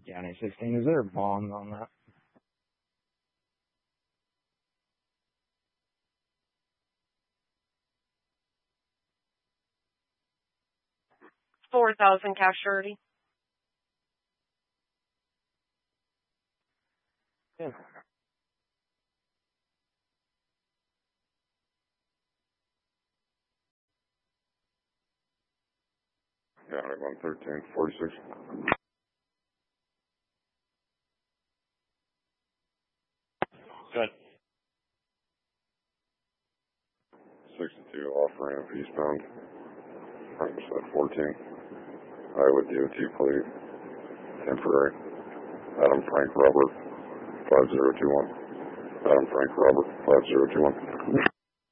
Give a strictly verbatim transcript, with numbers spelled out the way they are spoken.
County sixteen. Is there a bond on that? Four thousand cash surety. Yeah. County one thirteen forty-six. Good. sixty-two off ramp eastbound. Frankfurt fourteen. Iowa D O T plate. Temporary. Adam Frank Robert five zero two one. Adam Frank Robert five zero two one.